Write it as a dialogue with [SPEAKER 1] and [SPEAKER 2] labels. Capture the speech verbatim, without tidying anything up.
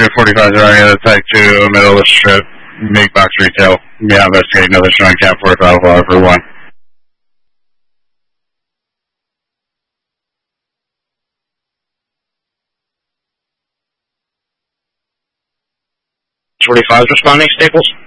[SPEAKER 1] J forty-five is running an attack to middle of the strip, big box retail. Yeah, investigating another showing cap forty-five for one.
[SPEAKER 2] forty-five is responding, Staples.